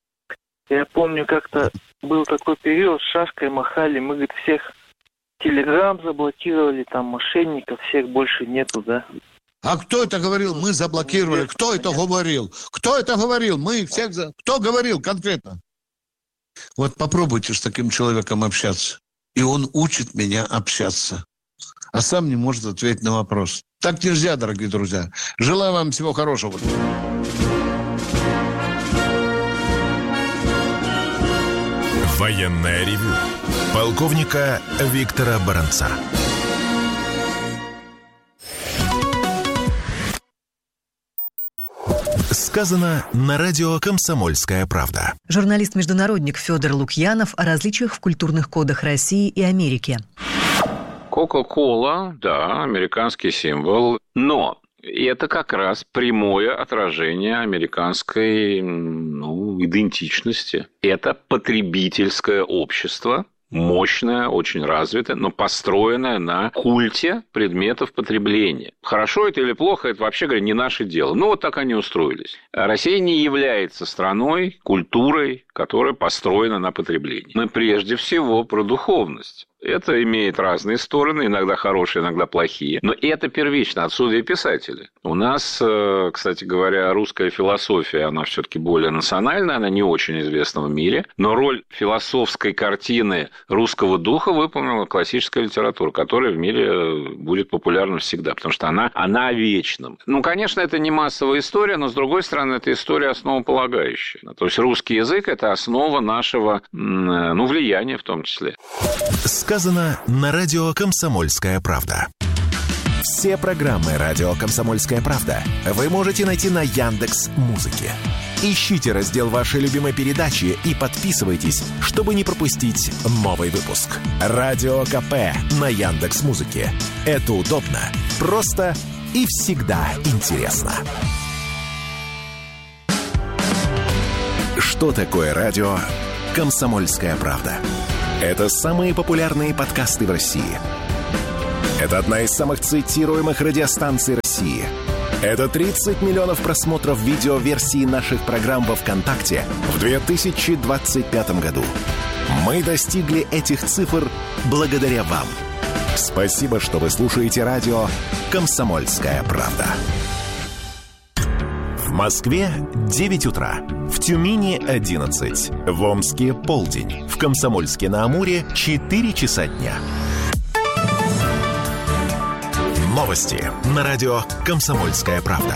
Я помню, как-то был такой период, с шашкой махали, мы, говорит, всех Телеграм заблокировали, там мошенников всех больше нету, да? А кто это говорил? Мы заблокировали. Кто это говорил? Кто это говорил? Мы всех... За... Кто говорил конкретно? Вот попробуйте с таким человеком общаться. И он учит меня общаться. А сам не может ответить на вопрос. Так нельзя, дорогие друзья. Желаю вам всего хорошего. Военное ревю полковника Виктора Баранца. Сказано на радио «Комсомольская правда». Журналист-международник Федор Лукьянов о различиях в культурных кодах России и Америки. Кока-кола, да, американский символ, но это как раз прямое отражение американской, ну, идентичности. Это потребительское общество, мощное, очень развитое, но построенное на культе предметов потребления. Хорошо это или плохо, это, вообще говоря, не наше дело. Но вот так они устроились. Россия не является страной, культурой, которая построена на потреблении. Мы прежде всего про духовность. Это имеет разные стороны, иногда хорошие, иногда плохие. Но это первично, отсюда и писатели. У нас, кстати говоря, русская философия, она все-таки более национальная, она не очень известна в мире. Но роль философской картины русского духа выполнила классическая литература, которая в мире будет популярна всегда, потому что она, она о вечном. Ну, конечно, это не массовая история, но, с другой стороны, это история основополагающая. То есть русский язык – это основа нашего, ну, влияния в том числе. Сказано на радио «Комсомольская правда». Все программы радио «Комсомольская правда» вы можете найти на Яндекс.Музыке. Ищите раздел вашей любимой передачи и подписывайтесь, чтобы не пропустить новый выпуск. Радио КП на Яндекс.Музыке. Это удобно, просто и всегда интересно. Что такое радио «Комсомольская правда»? Это самые популярные подкасты в России. Это одна из самых цитируемых радиостанций России. Это тридцать миллионов просмотров видеоверсии наших программ во ВКонтакте в две тысячи двадцать пятом году. Мы достигли этих цифр благодаря вам. Спасибо, что вы слушаете радио «Комсомольская правда». В Москве девять утра, в Тюмени одиннадцать, в Омске полдень, в Комсомольске-на-Амуре четыре часа дня. Новости на радио «Комсомольская правда».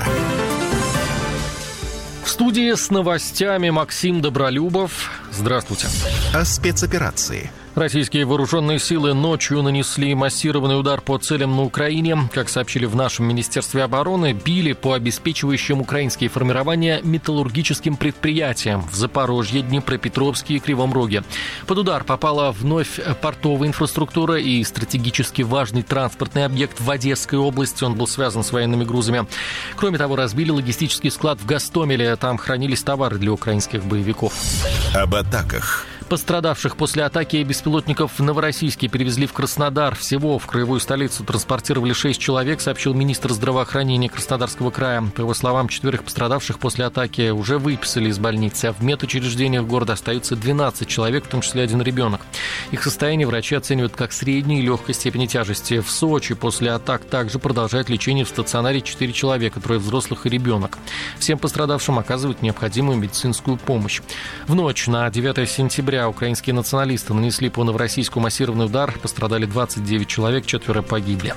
В студии с новостями Максим Добролюбов. Здравствуйте. О спецоперации. Российские вооруженные силы ночью нанесли массированный удар по целям на Украине. Как сообщили в нашем Министерстве обороны, били по обеспечивающим украинские формирования металлургическим предприятиям в Запорожье, Днепропетровске и Кривом Роге. Под удар попала вновь портовая инфраструктура и стратегически важный транспортный объект в Одесской области. Он был связан с военными грузами. Кроме того, разбили логистический склад в Гостомеле. Там хранились товары для украинских боевиков. Об атаках. Пострадавших после атаки беспилотников в Новороссийске перевезли в Краснодар. Всего в краевую столицу транспортировали шесть человек, сообщил министр здравоохранения Краснодарского края. По его словам, четверых пострадавших после атаки уже выписали из больницы, а в медучреждениях города остаются двенадцать человек, в том числе один ребенок. Их состояние врачи оценивают как средней и легкой степени тяжести. В Сочи после атак также продолжает лечение в стационаре четыре человека, трое взрослых и ребенок. Всем пострадавшим оказывают необходимую медицинскую помощь. В ночь на девятое сентября украинские националисты нанесли по Новороссийску массированный удар. Пострадали двадцать девять человек, четверо погибли.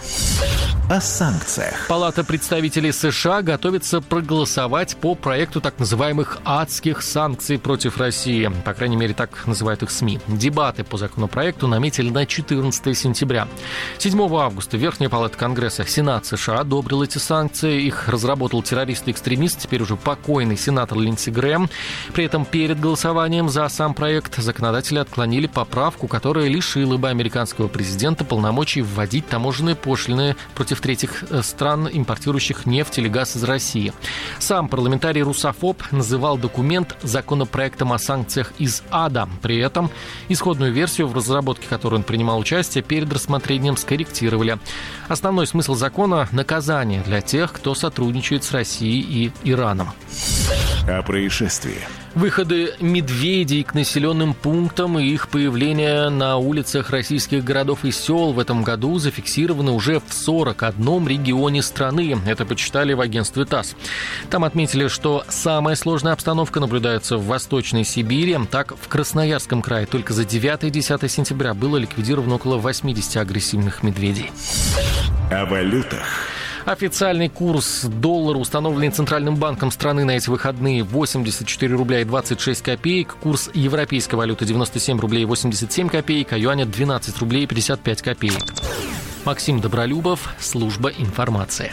О санкциях. Палата представителей США готовится проголосовать по проекту так называемых адских санкций против России. По крайней мере, так называют их СМИ. Дебаты по законопроекту наметили на четырнадцатое сентября. седьмого августа Верхняя палата Конгресса, Сенат США, одобрил эти санкции. Их разработал террорист-экстремист, теперь уже покойный сенатор Линдси Грэм. При этом перед голосованием за сам проект законодатели отклонили поправку, которая лишила бы американского президента полномочий вводить таможенные пошлины против третьих стран, импортирующих нефть или газ из России. Сам парламентарий-русофоб называл документ законопроектом о санкциях из ада. При этом исходную версию, в разработке которой он принимал участие, перед рассмотрением скорректировали. Основной смысл закона – наказание для тех, кто сотрудничает с Россией и Ираном. О происшествии. Выходы медведей к населенным пунктам и их появление на улицах российских городов и сел в этом году зафиксированы уже в сорок одном регионе страны. Это почитали в агентстве ТАСС. Там отметили, что самая сложная обстановка наблюдается в Восточной Сибири. Так, в Красноярском крае только за девятое-десятое сентября было ликвидировано около восемьдесят агрессивных медведей. О валютах. Официальный курс доллара, установленный Центральным банком страны на эти выходные, восемьдесят четыре рубля и двадцать шесть копеек. Курс европейской валюты девяносто семь рублей и восемьдесят семь копеек, а юаня двенадцать рублей и пятьдесят пять копеек. Максим Добролюбов, служба информации.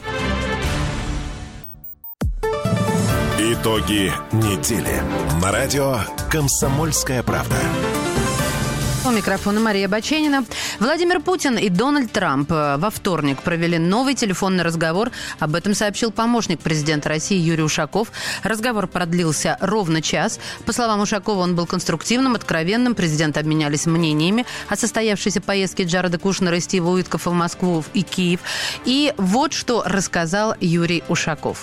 Итоги недели. На радио «Комсомольская правда». У микрофона Мария Баченина. Владимир Путин и Дональд Трамп во вторник провели новый телефонный разговор. Об этом сообщил помощник президента России Юрий Ушаков. Разговор продлился ровно час. По словам Ушакова, он был конструктивным, откровенным. Президенты обменялись мнениями о состоявшейся поездке Джареда Кушнера и Стива Уиткофа в Москву и Киев. И вот что рассказал Юрий Ушаков.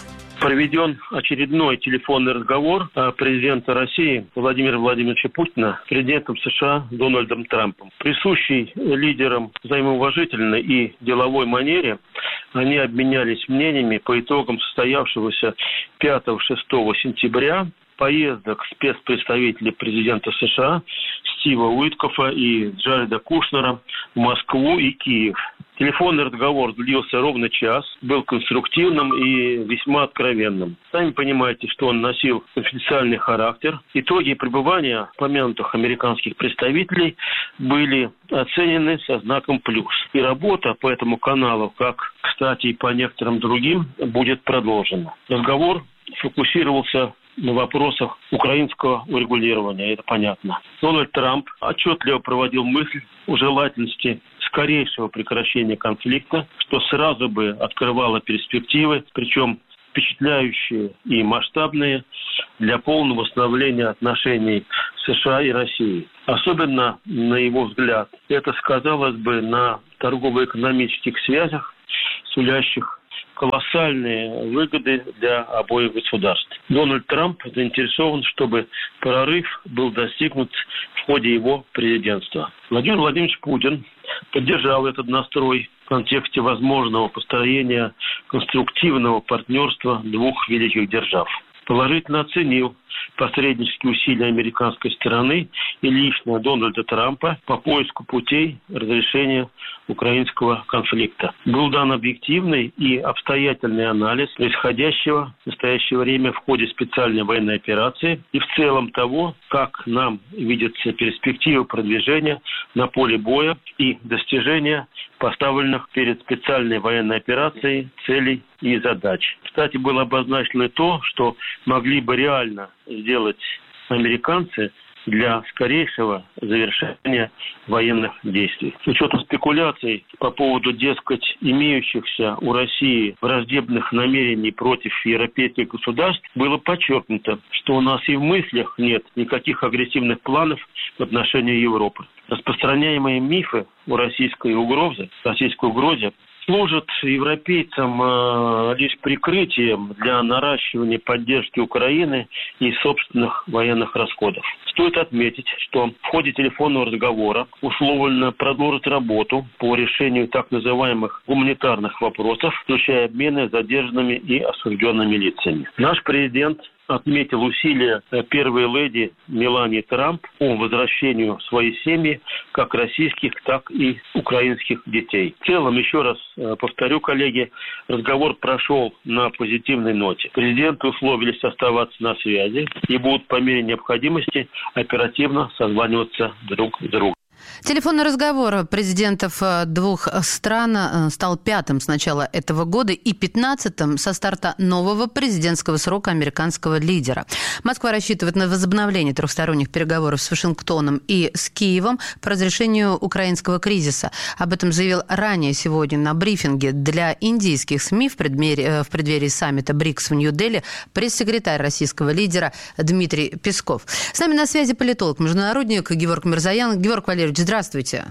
проведен очередной телефонный разговор президента России Владимира Владимировича Путина с президентом США Дональдом Трампом. Присущий лидерам взаимоуважительной и деловой манере, они обменялись мнениями по итогам состоявшегося пятого-шестого сентября поездок спецпредставителей президента США Стива Уиткофа и Джареда Кушнера в Москву и Киев. Телефонный разговор длился ровно час, был конструктивным и весьма откровенным. Сами понимаете, что он носил конфиденциальный характер. Итоги пребывания помянутых американских представителей были оценены со знаком плюс. И работа по этому каналу, как, кстати, и по некоторым другим, будет продолжена. Разговор фокусировался на вопросах украинского урегулирования, это понятно. Дональд Трамп отчетливо проводил мысль о желательности скорейшего прекращения конфликта, что сразу бы открывало перспективы, причем впечатляющие и масштабные, для полного восстановления отношений США и России. Особенно, на его взгляд, это сказалось бы на торгово-экономических связях, сулящих колоссальные выгоды для обоих государств. Дональд Трамп заинтересован, чтобы прорыв был достигнут в ходе его президентства. Владимир Владимирович Путин поддержал этот настрой в контексте возможного построения конструктивного партнерства двух великих держав. Положительно оценил посреднические усилия американской стороны и лично Дональда Трампа по поиску путей разрешения украинского конфликта. Был дан объективный и обстоятельный анализ происходящего в настоящее время в ходе специальной военной операции и в целом того, как нам видятся перспективы продвижения на поле боя и достижения поставленных перед специальной военной операцией целей и задач. Кстати, было обозначено то, что могли бы реально сделать американцы для скорейшего завершения военных действий. С учетом спекуляций по поводу, дескать, имеющихся у России враждебных намерений против европейских государств, было подчеркнуто, что у нас и в мыслях нет никаких агрессивных планов в отношении Европы. Распространяемые мифы о российской угрозе, российской угрозе служат европейцам э, лишь прикрытием для наращивания поддержки Украины и собственных военных расходов. Стоит отметить, что в ходе телефонного разговора условлено продолжить работу по решению так называемых гуманитарных вопросов, включая обмены задержанными и осужденными лицами. Наш президент отметил усилия первой леди Мелании Трамп по возвращению в свои семьи как российских, так и украинских детей. В целом, еще раз повторю, коллеги, разговор прошел на позитивной ноте. Президенты условились оставаться на связи и будут по мере необходимости оперативно созваниваться друг с другом. Телефонный разговор президентов двух стран стал пятым с начала этого года и пятнадцатым со старта нового президентского срока американского лидера. Москва рассчитывает на возобновление трехсторонних переговоров с Вашингтоном и с Киевом по разрешению украинского кризиса. Об этом заявил ранее сегодня на брифинге для индийских СМИ в преддверии, в преддверии саммита БРИКС в Нью-Дели пресс-секретарь российского лидера Дмитрий Песков. С нами на связи политолог, международник Геворг Мирзоян. Геворг Валерьевич, здравствуйте.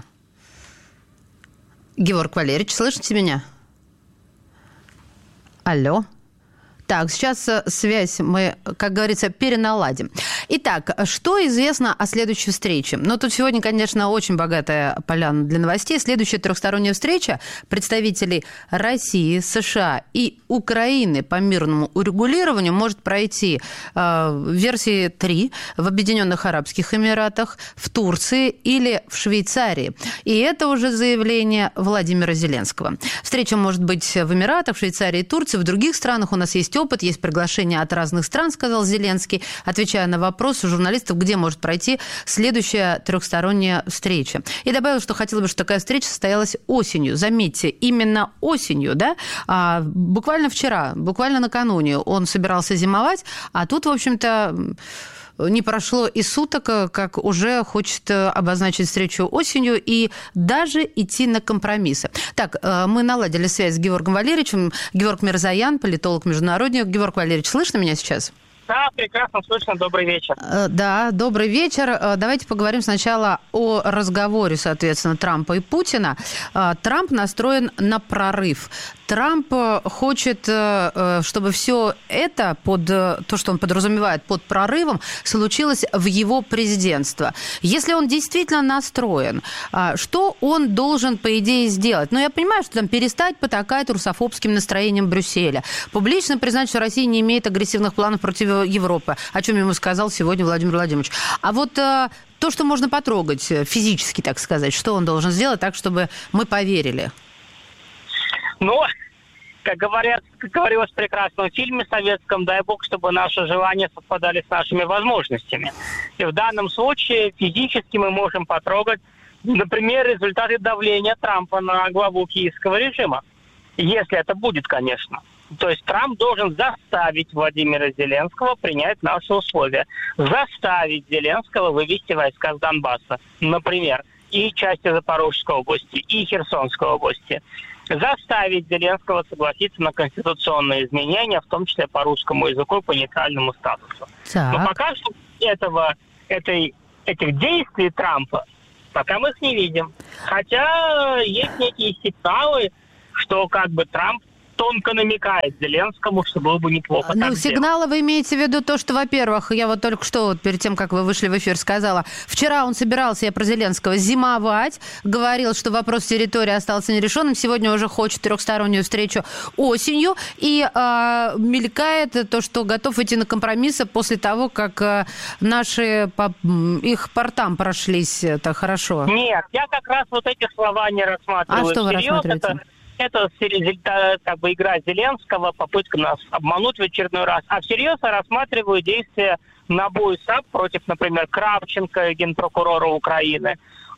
Геворг Валерьевич, слышите меня? Алло. Так, сейчас связь мы, как говорится, переналадим. Итак, что известно о следующей встрече? Ну, тут сегодня, конечно, очень богатая поляна для новостей. Следующая трехсторонняя встреча представителей России, США и Украины по мирному урегулированию может пройти э, в версии три в Объединенных Арабских Эмиратах, в Турции или в Швейцарии. И это уже заявление Владимира Зеленского. Встреча может быть в Эмиратах, в Швейцарии и Турции. В других странах у нас есть опыт, есть приглашение от разных стран, сказал Зеленский, отвечая на вопрос у журналистов, где может пройти следующая трехсторонняя встреча. И добавил, что хотел бы, чтобы такая встреча состоялась осенью. Заметьте, именно осенью, да? А, буквально вчера, буквально накануне он собирался зимовать, а тут, в общем-то, не прошло и суток, как уже хочет обозначить встречу осенью и даже идти на компромиссы. Так, мы наладили связь с Геворгом Валерьевичем. Геворг Мирзоян, политолог-международник. Геворг Валерьевич, слышно меня сейчас? Да, прекрасно слышно. Добрый вечер. Да, добрый вечер. Давайте поговорим сначала о разговоре, соответственно, Трампа и Путина. Трамп настроен на прорыв. Трамп хочет, чтобы все это, под то, что он подразумевает под прорывом, случилось в его президентство. Если он действительно настроен, что он должен, по идее, сделать? Ну, я понимаю, что там перестать потакать русофобским настроением Брюсселя, публично признать, что Россия не имеет агрессивных планов против Европы, о чем ему сказал сегодня Владимир Владимирович. А вот то, что можно потрогать физически, так сказать, что он должен сделать так, чтобы мы поверили? Ну, как говорят, как говорилось в прекрасном фильме советском, дай бог, чтобы наши желания совпадали с нашими возможностями. И в данном случае физически мы можем потрогать, например, результаты давления Трампа на главу киевского режима. Если это будет, конечно. То есть Трамп должен заставить Владимира Зеленского принять наши условия. Заставить Зеленского вывести войска с Донбасса, например, и части Запорожской области, и Херсонской области. Заставить Зеленского согласиться на конституционные изменения, в том числе по русскому языку и по нейтральному статусу. Так. Но пока что этого, этой, этих действий Трампа, пока мы их не видим. Хотя есть некие сигналы, что как бы Трамп тонко намекает Зеленскому, что было бы неплохо. Ну, сигналы вы имеете в виду то, что, во-первых, я вот только что, вот перед тем, как вы вышли в эфир, сказала, вчера он собирался, я про Зеленского, зимовать, говорил, что вопрос территории остался нерешенным, сегодня уже хочет трехстороннюю встречу осенью, и э, мелькает то, что готов идти на компромиссы после того, как э, наши по их портам прошлись так хорошо. Нет, я как раз вот эти слова не рассматриваю. А что вы всерьез. рассматриваете? Это, это как бы игра Зеленского, попытка нас обмануть в очередной раз. А всерьез я рассматриваю действия на бой САП против, например, Кравченко, генпрокурора Украины.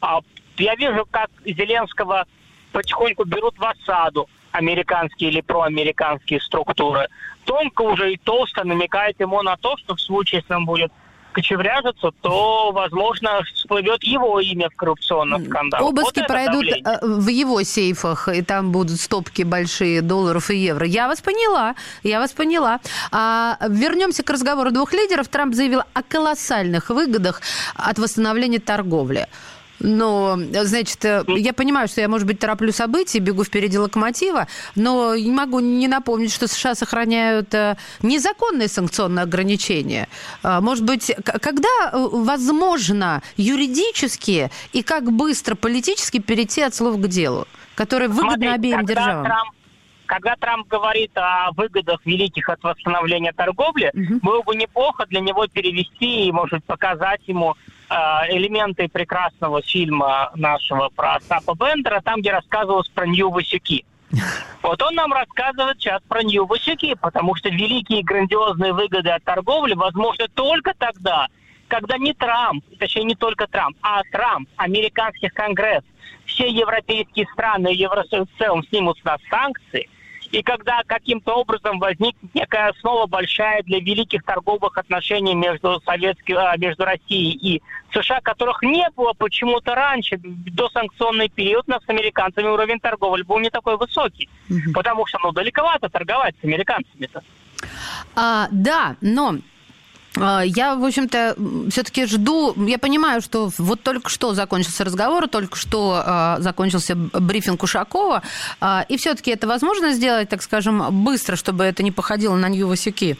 Я вижу, как Зеленского потихоньку берут в осаду американские или проамериканские структуры. Тонко уже и толсто намекает ему на то, что в случае, если он будет кочевряжиться, то, возможно, всплывет его имя в коррупционном скандале. Обыски вот пройдут давление. В его сейфах, и там будут стопки большие долларов и евро. Я вас поняла, я вас поняла. А, вернемся к разговору двух лидеров. Трамп заявил о колоссальных выгодах от восстановления торговли. Но, значит, я понимаю, что я, может быть, тороплю события, бегу впереди локомотива, но не могу не напомнить, что США сохраняют незаконные санкционные ограничения. Может быть, когда возможно юридически и как быстро политически перейти от слов к делу, которые выгодны Смотрите, обеим когда державам? Трамп, когда Трамп говорит о выгодах великих от восстановления торговли, угу. было бы неплохо для него перевести и, может, показать ему элементы прекрасного фильма нашего про Остапа Бендера, там, где рассказывалось про Нью-Васюки. Вот он нам рассказывает сейчас про Нью-Васюки, потому что великие грандиозные выгоды от торговли возможны только тогда, когда не Трамп, точнее не только Трамп, а Трамп, американский конгресс, все европейские страны и Евросоюз в целом снимут с нас санкции, и когда каким-то образом возникнет некая основа большая для великих торговых отношений между, Советским, между Россией и США, которых не было почему-то раньше, до санкционный период, у нас с американцами уровень торговли был не такой высокий. Mm-hmm. Потому что, ну, далековато торговать с американцами-то. А, да, но... Я, в общем-то, все-таки жду... Я понимаю, что вот только что закончился разговор, только что э, закончился брифинг Ушакова, э, и все-таки это возможно сделать, так скажем, быстро, чтобы это не походило на Нью-Васюки?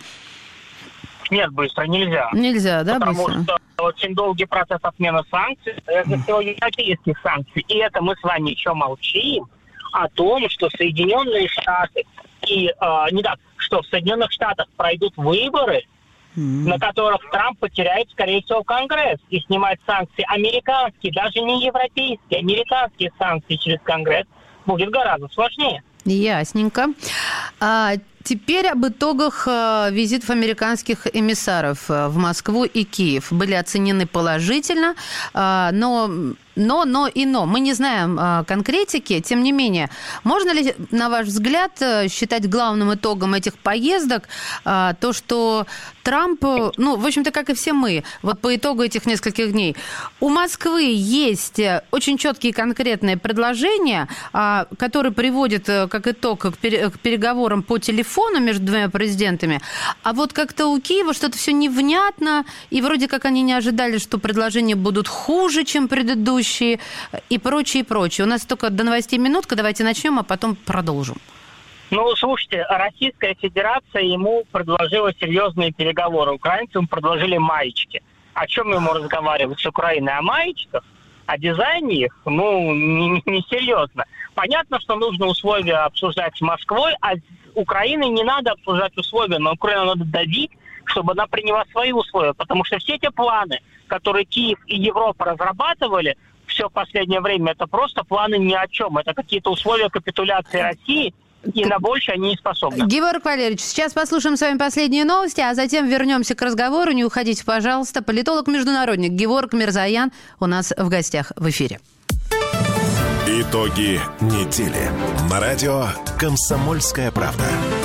Нет, быстро нельзя. Нельзя, да, потому быстро? Потому что очень долгий процесс отмены санкций, это всего европейских санкций, и это мы с вами еще молчим о том, что Соединенные Штаты и э, не так, что в Соединенных Штатах пройдут выборы, Mm-hmm. на которых Трамп потеряет, скорее всего, Конгресс и снимать санкции американские, даже не европейские, американские санкции через Конгресс будет гораздо сложнее. Ясненько. А теперь об итогах визитов американских эмиссаров в Москву и Киев. Были оценены положительно, но... Но, но и но. Мы не знаем э, конкретики. Тем не менее, можно ли, на ваш взгляд, считать главным итогом этих поездок э, то, что Трамп, ну, в общем-то, как и все мы, вот по итогу этих нескольких дней, у Москвы есть очень четкие конкретные предложения, э, которые приводят, э, как итог, к, пере, к переговорам по телефону между двумя президентами, а вот как-то у Киева что-то все невнятно, и вроде как они не ожидали, что предложения будут хуже, чем предыдущие, и прочее, и прочее. У нас только до новостей минутка, давайте начнем, а потом продолжим. Ну, слушайте, Российская Федерация ему предложила серьезные переговоры. Украинцы ему предложили маечки. О чем ему разговаривать с Украиной? О маечках? О дизайне их? Ну, несерьезно. Не Понятно, что нужно условия обсуждать с Москвой, а с Украиной не надо обсуждать условия, но Украину надо давить, чтобы она приняла свои условия. Потому что все те планы, которые Киев и Европа разрабатывали все последнее время, это просто планы ни о чем. Это какие-то условия капитуляции России, и на больше они не способны. Георг Валерьевич, сейчас послушаем с вами последние новости, а затем вернемся к разговору. Не уходите, пожалуйста. Политолог-международник Геворг Мирзоян у нас в гостях в эфире. Итоги недели. На радио «Комсомольская правда».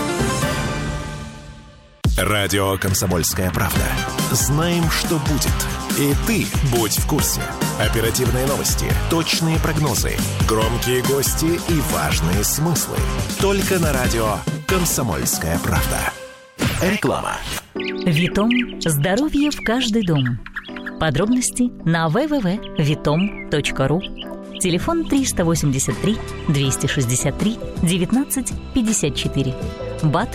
Радио «Комсомольская правда». Знаем, что будет. И ты будь в курсе. Оперативные новости, точные прогнозы, громкие гости и важные смыслы. Только на радио «Комсомольская правда». Реклама. Витом. Здоровье в каждый дом. Подробности на дабл ю дабл ю дабл ю точка витом точка ру. Телефон триста восемьдесят три двести шестьдесят три девятнадцать пятьдесят четыре. БАТ